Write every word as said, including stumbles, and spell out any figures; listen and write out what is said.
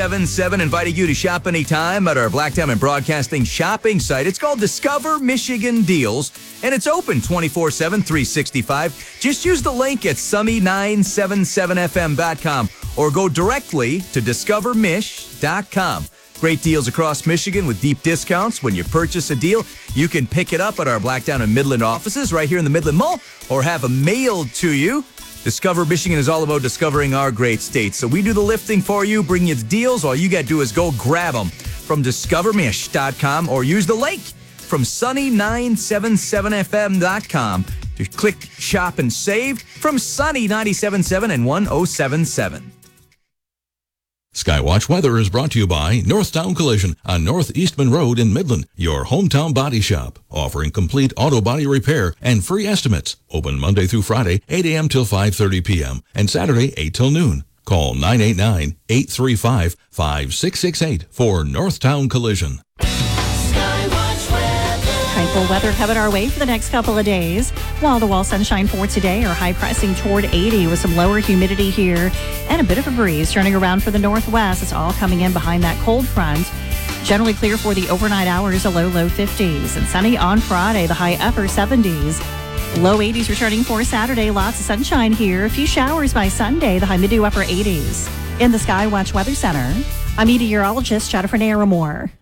seven seven inviting you to shop anytime at our Black Diamond Broadcasting shopping site. It's called Discover Michigan Deals, and it's open twenty-four seven, three sixty-five. Just use the link at sunny nine seven seven f m dot com or go directly to discover mich dot com. Great deals across Michigan with deep discounts. When you purchase a deal, you can pick it up at our Black Diamond Midland offices right here in the Midland Mall or have them mailed to you. Discover Michigan is all about discovering our great state. So we do the lifting for you, bring you the deals. All you got to do is go grab them from discover mich dot com or use the link from sunny nine seven seven f m dot com to click shop and save from Sunny ninety-seven point seven and one oh seven point seven. Skywatch Weather is brought to you by Northtown Collision on North Eastman Road in Midland, your hometown body shop, offering complete auto body repair and free estimates. Open Monday through Friday, eight a.m. till five thirty p.m. and Saturday, eight till noon. Call nine eight nine, eight three five, five six six eight for Northtown Collision. Tranquil weather coming our way for the next couple of days. While the wall sunshine for today are high pressing toward eighty with some lower humidity here and a bit of a breeze turning around for the northwest. It's all coming in behind that cold front. Generally clear for the overnight hours, a low, low fifties. And sunny on Friday, the high upper seventies. Low eighties returning for Saturday. Lots of sunshine here. A few showers by Sunday, the high mid to upper eighties. In the Skywatch Weather Center, I'm meteorologist Jennifer Naramore.